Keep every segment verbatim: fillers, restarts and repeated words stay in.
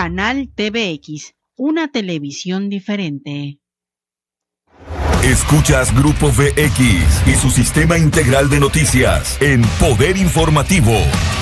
Canal T V X, una televisión diferente. Escuchas Grupo V X y su sistema integral de noticias en Poder Informativo.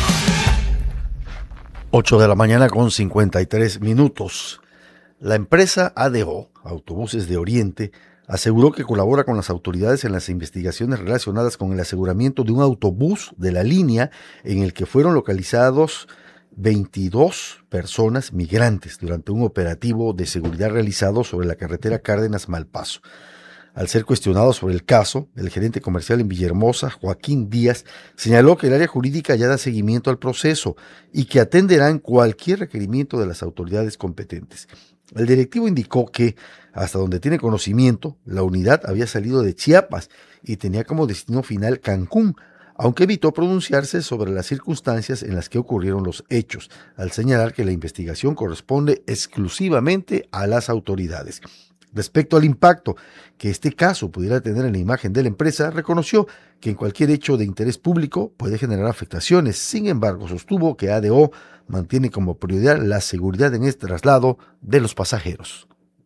ocho de la mañana con cincuenta y tres minutos. La empresa A D O, Autobuses de Oriente, aseguró que colabora con las autoridades en las investigaciones relacionadas con el aseguramiento de un autobús de la línea en el que fueron localizados veintidós personas migrantes durante un operativo de seguridad realizado sobre la carretera Cárdenas-Malpaso. Al ser cuestionado sobre el caso, el gerente comercial en Villahermosa, Joaquín Díaz, señaló que el área jurídica ya da seguimiento al proceso y que atenderán cualquier requerimiento de las autoridades competentes. El directivo indicó que, hasta donde tiene conocimiento, la unidad había salido de Chiapas y tenía como destino final Cancún, aunque evitó pronunciarse sobre las circunstancias en las que ocurrieron los hechos, al señalar que la investigación corresponde exclusivamente a las autoridades. Respecto al impacto que este caso pudiera tener en la imagen de la empresa, reconoció que en cualquier hecho de interés público puede generar afectaciones. Sin embargo, sostuvo que A D O mantiene como prioridad la seguridad en este traslado de los pasajeros.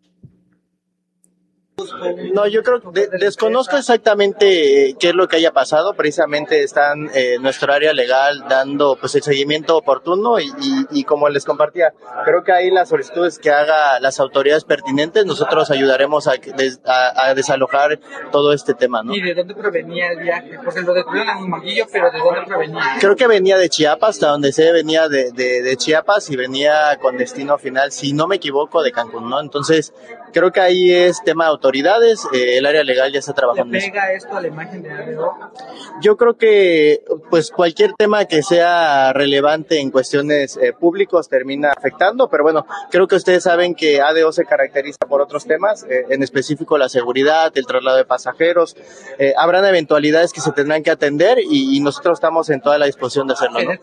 No, yo creo que de, desconozco exactamente qué es lo que haya pasado. Precisamente están eh, nuestro área legal dando pues el seguimiento oportuno y, y, y como les compartía, creo que ahí las solicitudes que haga las autoridades pertinentes, nosotros ayudaremos a, a, a desalojar todo este tema, ¿no? ¿Y de dónde provenía el viaje? Porque lo detuvieron en Huimanguillo, pero ¿de dónde provenía? Creo que venía de Chiapas, hasta donde sé, venía de, de, de Chiapas y venía con destino final, si no me equivoco, de Cancún, ¿no? Entonces, creo que ahí es tema de autoridades, eh, el área legal ya está trabajando. ¿Le pega esto a la imagen de A D O? Yo creo que pues cualquier tema que sea relevante en cuestiones eh, públicos termina afectando, pero bueno, creo que ustedes saben que A D O se caracteriza por otros temas, eh, en específico la seguridad, el traslado de pasajeros, eh, habrán eventualidades que se tendrán que atender y, y nosotros estamos en toda la disposición de hacerlo, ¿no?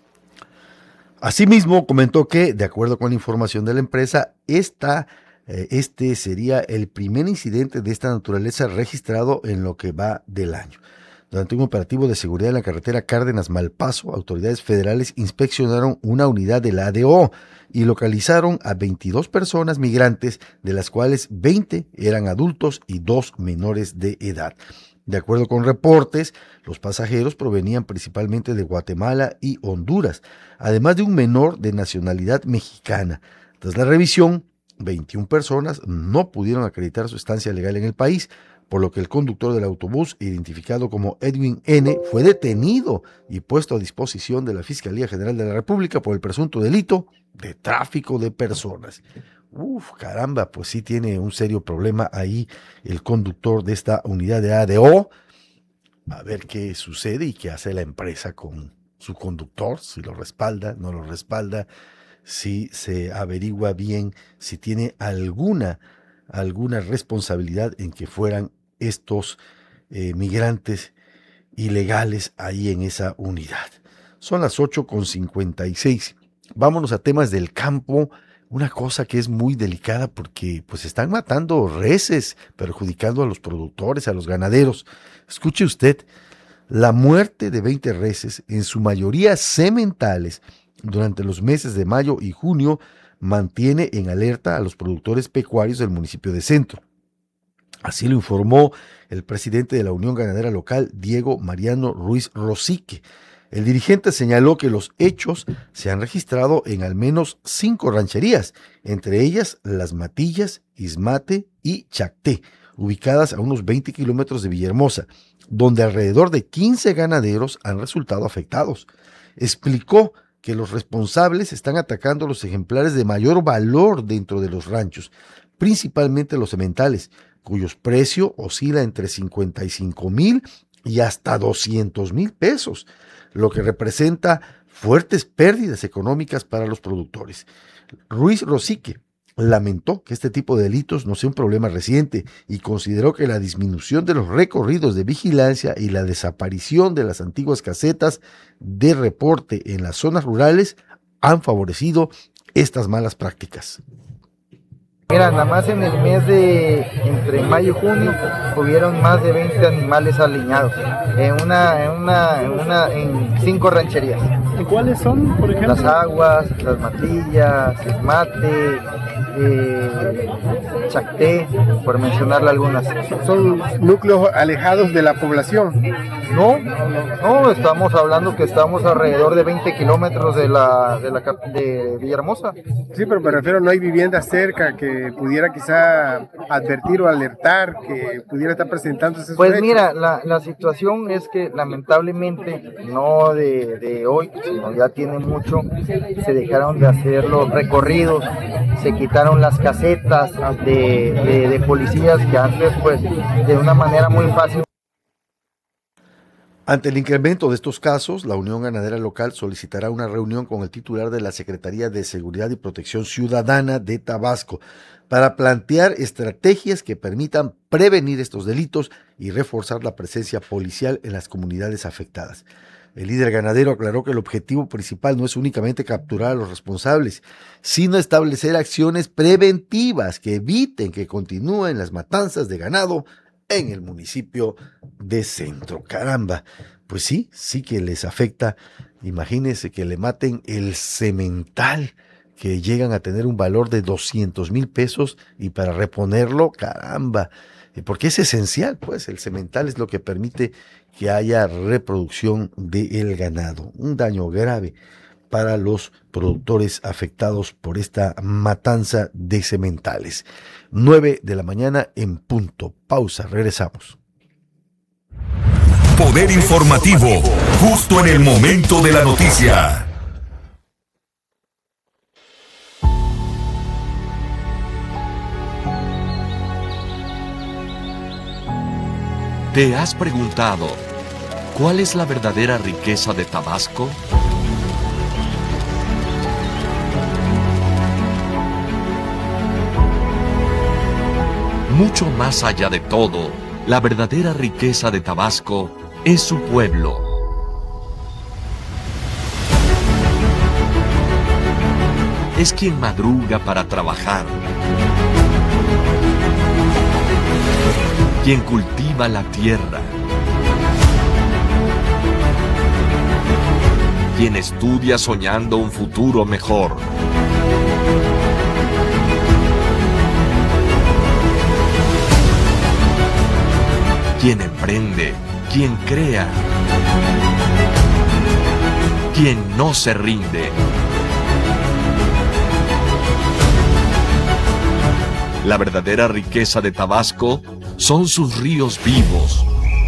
Asimismo, comentó que, de acuerdo con la información de la empresa, esta Este sería el primer incidente de esta naturaleza registrado en lo que va del año. Durante un operativo de seguridad en la carretera Cárdenas-Malpaso, autoridades federales inspeccionaron una unidad de la A D O y localizaron a veintidós personas migrantes, de las cuales veinte eran adultos y dos menores de edad. De acuerdo con reportes, los pasajeros provenían principalmente de Guatemala y Honduras, además de un menor de nacionalidad mexicana. Tras la revisión, veintiuna personas no pudieron acreditar su estancia legal en el país, por lo que el conductor del autobús, identificado como Edwin N., fue detenido y puesto a disposición de la Fiscalía General de la República por el presunto delito de tráfico de personas. Uf, caramba, pues sí tiene un serio problema ahí el conductor de esta unidad de A D O. A ver qué sucede y qué hace la empresa con su conductor, si lo respalda, no lo respalda, si se averigua bien si tiene alguna, alguna responsabilidad en que fueran estos eh, migrantes ilegales ahí en esa unidad. Son las ocho con cincuenta y seis. Vámonos a temas del campo. Una cosa que es muy delicada porque pues están matando reses, perjudicando a los productores, a los ganaderos. Escuche usted, la muerte de veinte reses, en su mayoría sementales, durante los meses de mayo y junio, mantiene en alerta a los productores pecuarios del municipio de Centro. Así lo informó el presidente de la Unión Ganadera Local, Diego Mariano Ruiz Rosique. El dirigente señaló que los hechos se han registrado en al menos cinco rancherías, entre ellas Las Matillas, Izmate y Chacté, ubicadas a unos veinte kilómetros de Villahermosa, donde alrededor de quince ganaderos han resultado afectados. Explicó que los responsables están atacando los ejemplares de mayor valor dentro de los ranchos, principalmente los sementales, cuyos precios oscila entre cincuenta y cinco mil y hasta doscientos mil pesos, lo que representa fuertes pérdidas económicas para los productores. Ruiz Rosique lamentó que este tipo de delitos no sea un problema reciente y consideró que la disminución de los recorridos de vigilancia y la desaparición de las antiguas casetas de reporte en las zonas rurales han favorecido estas malas prácticas. Mira, nada más en el mes de entre mayo y junio hubieron más de veinte animales aliñados en una, en una, en una, en cinco rancherías. ¿Y cuáles son, por ejemplo? Las Aguas, Las Matillas, Esmate, eh, Chacté, por mencionarle algunas. ¿Son núcleos alejados de la población? No, no, estamos hablando que estamos alrededor de veinte kilómetros de la, de la de Villahermosa. Sí, pero me refiero, no hay vivienda cerca que pudiera quizá advertir o alertar, que pudiera estar presentando esos Pues hechos. Mira, la, la situación es que lamentablemente, no de, de hoy, sino ya tiene mucho, se dejaron de hacer los recorridos, se quitaron las casetas de, de, de policías que antes, pues, de una manera muy fácil. Ante el incremento de estos casos, la Unión Ganadera Local solicitará una reunión con el titular de la Secretaría de Seguridad y Protección Ciudadana de Tabasco para plantear estrategias que permitan prevenir estos delitos y reforzar la presencia policial en las comunidades afectadas. El líder ganadero aclaró que el objetivo principal no es únicamente capturar a los responsables, sino establecer acciones preventivas que eviten que continúen las matanzas de ganado en el municipio de Centro. Caramba, pues sí, sí que les afecta. Imagínense que le maten el semental, que llegan a tener un valor de doscientos mil pesos, y para reponerlo, caramba, porque es esencial, pues el semental es lo que permite que haya reproducción del ganado. Un daño grave para los productores afectados por esta matanza de sementales. nueve de la mañana en punto. Pausa, regresamos. Poder informativo, justo en el momento de la noticia. ¿Te has preguntado cuál es la verdadera riqueza de Tabasco? Mucho más allá de todo, la verdadera riqueza de Tabasco es su pueblo. Es quien madruga para trabajar, quien cultiva la tierra, quien estudia soñando un futuro mejor. Quien emprende, quien crea, quien no se rinde. La verdadera riqueza de Tabasco son sus ríos vivos,